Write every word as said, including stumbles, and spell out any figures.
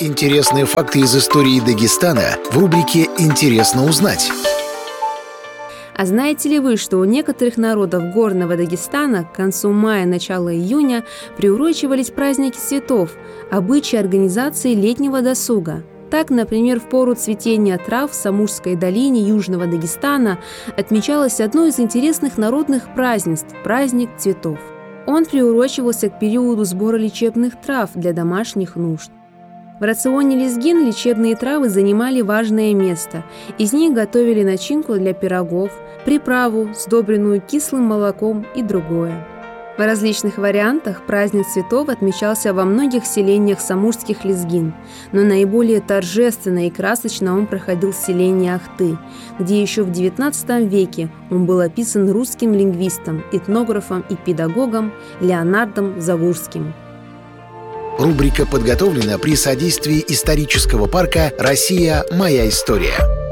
Интересные факты из истории Дагестана в рубрике «Интересно узнать». А знаете ли вы, что у некоторых народов горного Дагестана к концу мая, начало июня приурочивались праздники цветов, обычаи организации летнего досуга? Так, например, в пору цветения трав в Самурской долине Южного Дагестана отмечалось одно из интересных народных празднеств – праздник цветов. Он приурочивался к периоду сбора лечебных трав для домашних нужд. В рационе лезгин лечебные травы занимали важное место. Из них готовили начинку для пирогов, приправу, сдобренную кислым молоком и другое. В различных вариантах праздник цветов отмечался во многих селениях самурских лезгин, но наиболее торжественно и красочно он проходил в селении Ахты, где еще в девятнадцатом веке он был описан русским лингвистом, этнографом и педагогом Леонардом Завурским. Рубрика подготовлена при содействии исторического парка «Россия. Моя история».